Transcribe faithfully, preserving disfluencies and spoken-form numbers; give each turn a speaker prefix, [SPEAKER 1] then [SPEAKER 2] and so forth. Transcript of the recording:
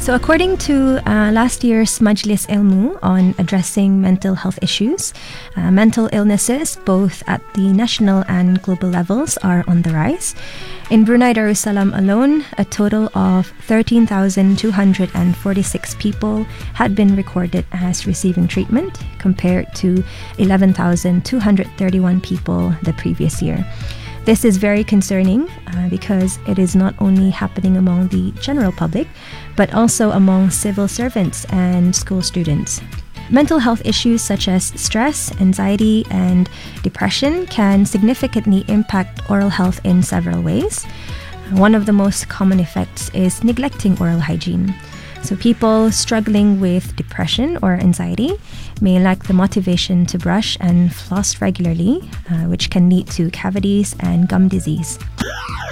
[SPEAKER 1] So according to uh, last year's Majlis Ilmu on addressing mental health issues, uh, mental illnesses both at the national and global levels are on the rise. In Brunei Darussalam alone, a total of thirteen thousand two hundred forty-six people had been recorded as receiving treatment, compared to eleven thousand two hundred thirty-one people the previous year. This is very concerning uh, because it is not only happening among the general public, but also among civil servants and school students. Mental health issues such as stress, anxiety, and depression can significantly impact oral health in several ways. One of the most common effects is neglecting oral hygiene. So people struggling with depression or anxiety may lack the motivation to brush and floss regularly, uh, which can lead to cavities and gum disease.